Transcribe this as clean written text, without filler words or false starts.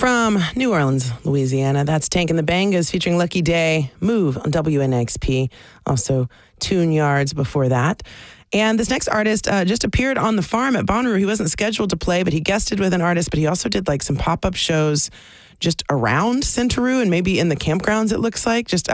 From New Orleans, Louisiana, that's Tank and the Bangas featuring Lucky Day, Move on WNXP. Also, Tune Yards before that. And this next artist just appeared on the farm at Bonnaroo. He wasn't scheduled to play, but he guested with an artist, but he also did like some pop-up shows just around Centeroo and maybe in the campgrounds, it looks like, just